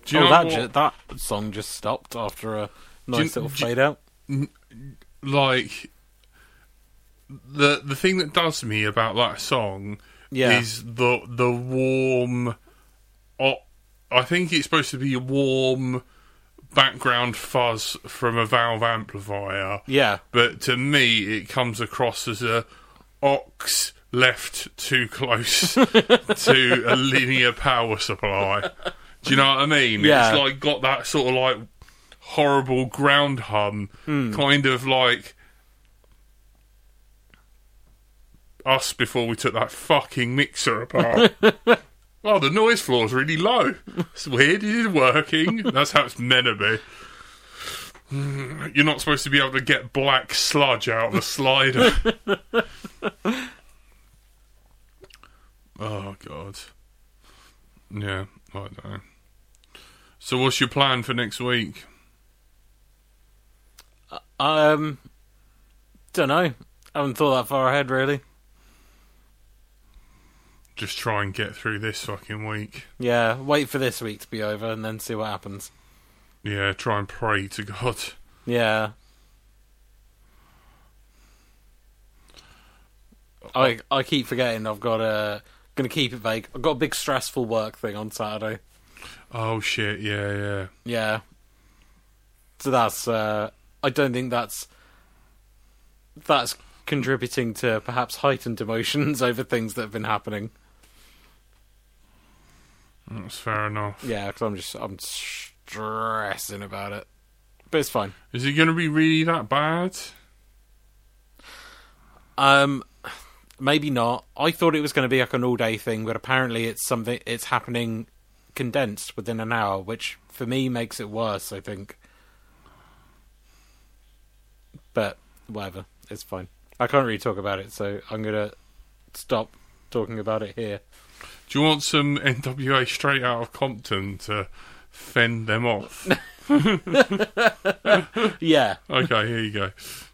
Do you know that song just stopped after a nice little fade out. Like, the thing that does me about that song is the warm... I think it's supposed to be a warm background fuzz from a valve amplifier. Yeah. But to me, it comes across as a aux left too close to a linear power supply. Do you know what I mean? Yeah. It's like got that sort of like horrible ground hum, kind of like us before we took that fucking mixer apart. Oh, the noise floor's really low. It's weird, it is working. That's how it's meant to be. You're not supposed to be able to get black sludge out of a slider. Oh, God. Yeah, I don't know. So what's your plan for next week? Don't know. I haven't thought that far ahead, really. Just try and get through this fucking week. Yeah, wait for this week to be over and then see what happens. Yeah, try and pray to God. Yeah. I keep forgetting I've got gonna keep it vague. I've got a big stressful work thing on Saturday. Oh shit, yeah. Yeah. So that's I don't think that's contributing to perhaps heightened emotions over things that have been happening. That's fair enough. Yeah, because I'm stressing about it. But it's fine. Is it going to be really that bad? Maybe not. I thought it was going to be like an all-day thing, but apparently it's happening condensed within an hour, which for me makes it worse, I think. But whatever, it's fine. I can't really talk about it, so I'm going to stop talking about it here. Do you want some NWA Straight Out of Compton to fend them off? Yeah. Okay, here you go.